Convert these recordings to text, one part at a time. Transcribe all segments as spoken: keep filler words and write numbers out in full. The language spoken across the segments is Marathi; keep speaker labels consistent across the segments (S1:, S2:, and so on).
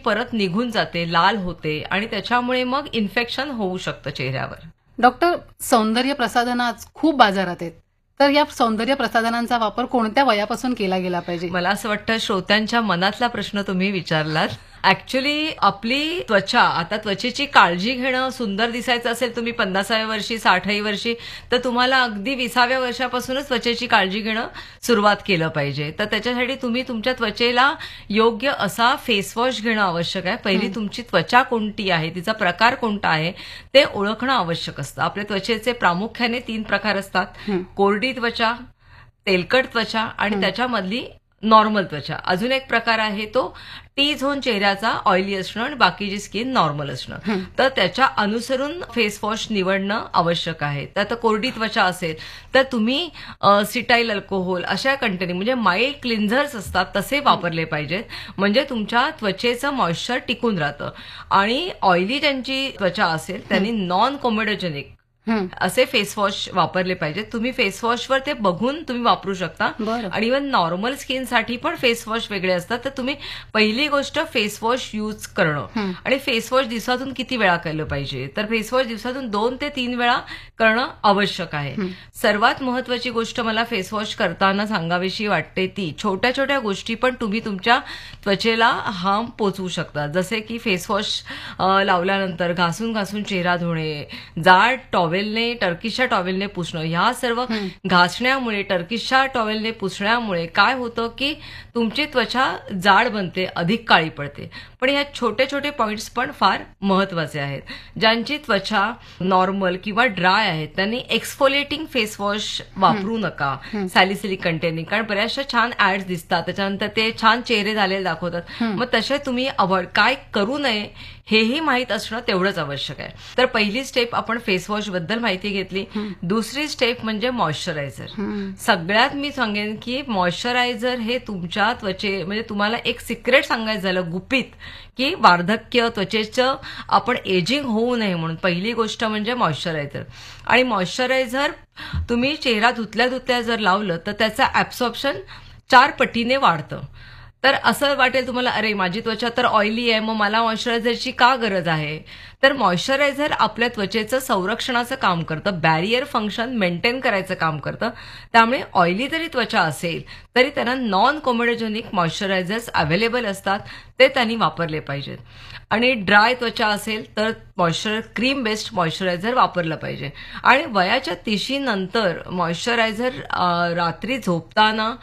S1: परत निघून जाते, लाल होते आणि त्याच्यामुळे मग इन्फेक्शन होऊ शकतं चेहऱ्यावर.
S2: डॉक्टर, सौंदर्य प्रसाधनं आज खूप बाजारात आहेत, तर या सौंदर्य प्रसाधनांचा वापर कोणत्या वयापासून केला गेला पाहिजे?
S1: मला असं वाटतं श्रोत्यांच्या मनातला प्रश्न तुम्ही विचारलात. ऍक्च्युली आपली त्वचा, आता त्वचेची काळजी घेणं, सुंदर दिसायचं असेल तुम्ही पन्नासाव्या वर्षी, साठाव्या वर्षी, तर तुम्हाला अगदी विसाव्या वर्षापासूनच त्वचेची काळजी घेणं सुरुवात केलं पाहिजे. तर त्याच्यासाठी तुम्ही तुमच्या त्वचेला योग्य असा फेस वॉश घेणं आवश्यक आहे. पहिली तुमची त्वचा कोणती आहे, तिचा प्रकार कोणता आहे ते ओळखणं आवश्यक असतं. आपल्या त्वचेचे प्रामुख्याने तीन प्रकार असतात: कोरडी त्वचा, तेलकट त्वचा आणि त्याच्यामधली नॉर्मल त्वचा. अजून एक प्रकार आहे तो टी झोन चेहऱ्याचा, ऑइली असणं आणि बाकीची स्किन नॉर्मल असणं. तर त्याच्या अनुसरून फेस वॉश निवडणं आवश्यक आहे. तर आता कोरडी त्वचा असेल तर तुम्ही सिटाईल अल्कोहोल अशा कंटेनिंग, म्हणजे माइल्ड क्लिन्झर्स असतात तसे वापरले पाहिजेत, म्हणजे तुमच्या त्वचेचं मॉइश्चर टिकून राहतं. आणि ऑइली ज्यांची त्वचा असेल त्यांनी नॉन कोमेडोजेनिक असे फेस वॉश वापरले पाहिजेत. तुम्ही फेस वॉशवर ते बघून तुम्ही वापरू शकता. आणि इव्हन नॉर्मल स्किनसाठी पण फेस वॉश वेगळे असतात. तर तुम्ही पहिली गोष्ट फेस वॉश यूज करणं. आणि फेस वॉश दिवसातून किती वेळा केलं पाहिजे, तर फेस वॉश दिवसातून दोन ते तीन वेळा करणं आवश्यक आहे. सर्वात महत्वाची गोष्ट मला फेस वॉश करताना सांगावीशी वाटते ती, छोट्या छोट्या गोष्टी पण तुम्ही तुमच्या त्वचेला हार्म पोचवू शकता. जसे की फेस वॉश लावल्यानंतर घासून घासून चेहरा धुणे, जाड टॉवेलने, टर्किशच्या टॉवेलने पुसणं, ह्या सर्व घासण्यामुळे, टर्किशच्या टॉवेलने पुसण्यामुळे काय होतं की तुमची त्वचा जाड बनते, अधिक काळी पडते. पण ह्या छोटे छोटे पॉइंट्स पण फार महत्वाचे आहेत. ज्यांची त्वचा नॉर्मल किंवा ड्राय आहे त्यांनी एक्सफोलिएटिंग फेस वॉश वापरू नका, सॅलिसिलिक कंटेनिंग. कारण बऱ्याचशा छान ऍड्स दिसतात, त्याच्यानंतर ते छान चेहरे झालेले दाखवतात. मग तसे तुम्ही अवॉइड, काय करू नये हेही माहीत असणं तेवढंच आवश्यक आहे. तर पहिली स्टेप आपण फेस वॉश बद्दल माहिती घेतली. दुसरी स्टेप म्हणजे मॉइश्चरायझर. सगळ्यात मी सांगेन की मॉइश्चरायझर हे तुमच्या त्वचे, म्हणजे तुम्हाला एक सिक्रेट सांगायचं झालं गुपित, की वार्धक्य, त्वचेचं आपण एजिंग होऊ नये म्हणून पहिली गोष्ट म्हणजे मॉइश्चरायझर. आणि मॉइश्चरायझर तुम्ही चेहरा धुतल्या धुतल्या जर लावलं तर त्याचं ऍब्सॉर्प्शन चार पटीने वाढतं. तर असं वाटेल तुम्हाला, अरे माझी त्वचा तर ऑइली आहे, मग मला मॉइश्चरायझरची का गरज आहे? तर मॉइश्चरायझर आपल्या त्वचेचं संरक्षणाचं काम करतं, बॅरियर फंक्शन मेंटेन करायचं काम करतं. त्यामुळे ऑइली जरी त्वचा असेल तरी त्यांना नॉन कोमेडोजेनिक मॉइश्चरायझर्स अवेलेबल असतात, ते त्यांनी वापरले पाहिजेत. आणि ड्राय त्वचा असेल तर मॉइश्चर क्रीम बेस्ड मॉइश्चरायझर वापरलं पाहिजे. आणि वयाच्या तिशी नंतर मॉइश्चरायझर रात्री झोपताना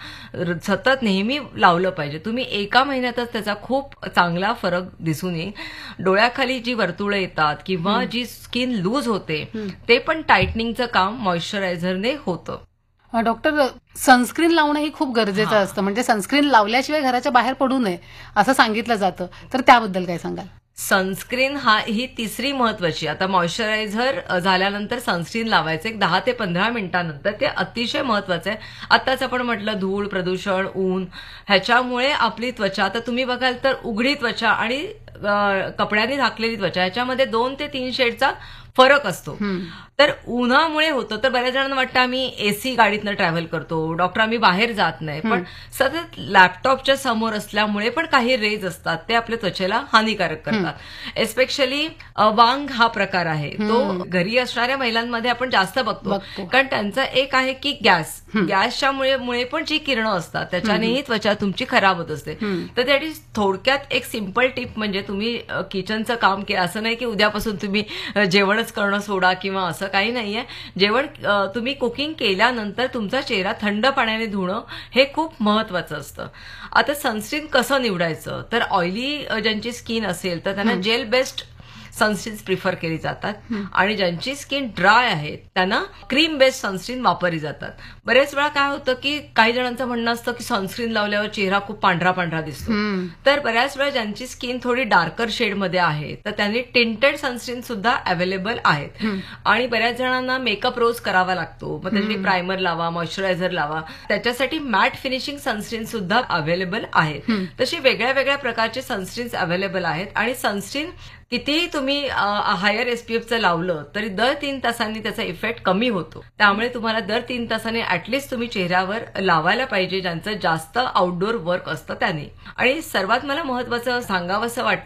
S1: सतत नेहमी लावलं पाहिजे. तुम्ही एका महिन्यातच त्याचा खूप चांगला फरक दिसून येईल. डोळ्याखाली जी वर्तुळे येतात किंवा जी स्किन लूज होते ते पण टाईटनिंगचं काम मॉइश्चरायझरने होतं.
S2: डॉक्टर, सनस्क्रीन लावणं ही खूप गरजेचं असतं, म्हणजे सनस्क्रीन लावल्याशिवाय घराच्या बाहेर पडू नये असं सांगितलं जातं, तर त्याबद्दल काय सांगाल?
S1: सनस्क्रीन हा ही तिसरी महत्वाची. आता मॉइश्चरायझर झाल्यानंतर सनस्क्रीन लावायचं एक दहा ते पंधरा मिनिटांनंतर, ते अतिशय महत्वाचं आहे. आताच आपण म्हटलं धूळ, प्रदूषण, ऊन ह्याच्यामुळे आपली त्वचा, आता तुम्ही बघाल तर उघडी त्वचा आणि कपड्याने झाकलेली त्वचा ह्याच्यामध्ये दोन ते तीन शेडचा फरक असतो. तर उन्हामुळे होतं. तर बऱ्याच जणांना वाटतं आम्ही एसी गाडीतनं ट्रॅव्हल करतो, डॉक्टर आम्ही बाहेर जात नाही, पण सतत लॅपटॉपच्या समोर असल्यामुळे पण काही रेज असतात, ते आपल्या त्वचेला हानिकारक करतात. एस्पेशली वांग हा प्रकार आहे तो घरी असणाऱ्या महिलांमध्ये आपण जास्त बघतो, कारण त्यांचं एक आहे की गॅस गॅसच्या मुळे पण जी किरणं असतात त्याच्यानेही त्वचा तुमची खराब होत असते. तर त्यासाठी थोडक्यात एक सिंपल टिप म्हणजे तुम्ही किचनचं काम केलं, असं नाही की उद्यापासून तुम्ही जेवणच करणं सोडा किंवा असं काही नाहीये. जेवण तुम्ही कुकिंग केल्यानंतर तुमचा चेहरा थंड पाण्याने धुणं हे खूप महत्वाचं असतं. आता सनस्क्रीन कसं निवडायचं, तर ऑइली ज्यांची स्किन असेल तर त्यांना जेल बेस्ड सनस्क्रीन्स प्रिफर केली जातात. आणि ज्यांची स्किन ड्राय आहे त्यांना क्रीम बेस्ड सनस्क्रीन वापरली जातात. बरेच वेळा काय होतं की काही जणांचं म्हणणं असतं की सनस्क्रीन लावल्यावर चेहरा खूप पांढरा पांढरा दिसतो. तर बऱ्याच वेळा ज्यांची स्किन थोडी डार्कर शेडमध्ये आहे तर त्यांनी टिंटेड सनस्क्रीन सुद्धा अवेलेबल आहेत. आणि बऱ्याच जणांना मेकअप रोज करावा लागतो, मग त्यासाठी प्रायमर लावा, मॉइश्चरायझर लावा, त्याच्यासाठी मॅट फिनिशिंग सनस्क्रीन सुद्धा अवेलेबल आहेत. तशी वेगळ्या वेगळ्या प्रकारचे सनस्क्रीन्स अवेलेबल आहेत. आणि सनस्क्रीन कितीही तुम्ही हायर एसपीएफचं लावलं तरी दर तीन तासांनी त्याचा इफेक्ट कमी होतो. त्यामुळे तुम्हाला दर तीन तासांनी ऍटलिस्ट तुम्ही चेहऱ्यावर लावायला पाहिजे, ज्यांचं जास्त आउटडोर वर्क असतं त्याने. आणि सर्वात मला महत्वाचं सांगावंसं वाटतं